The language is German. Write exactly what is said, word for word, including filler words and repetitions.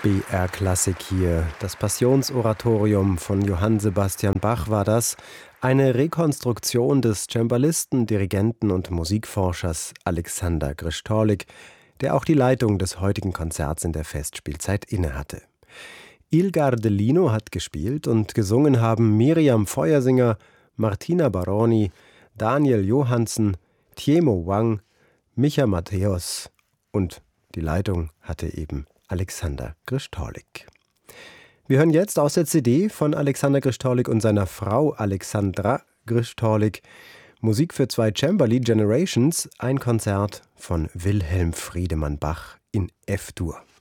B R-Klassik hier. Das Passionsoratorium von Johann Sebastian Bach war das. Eine Rekonstruktion des Cembalisten, Dirigenten und Musikforschers Alexander Grzesztolik, der auch die Leitung des heutigen Konzerts in der Festspielzeit innehatte. Il Gardellino hat gespielt und gesungen haben Miriam Feuersinger, Martina Baroni, Daniel Johansen, Thiemo Wang, Micha Matthäus und die Leitung hatte eben Alexander Grzesztolik. Wir hören jetzt aus der C D von Alexander Grzesztolik und seiner Frau Alexandra Grzesztolik Musik für zwei Cembali Generations, ein Konzert von Wilhelm Friedemann Bach in F-Dur.